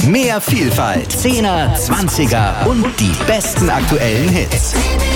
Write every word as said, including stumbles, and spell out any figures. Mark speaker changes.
Speaker 1: Mehr Vielfalt, Zehner, Zwanziger und die besten aktuellen Hits.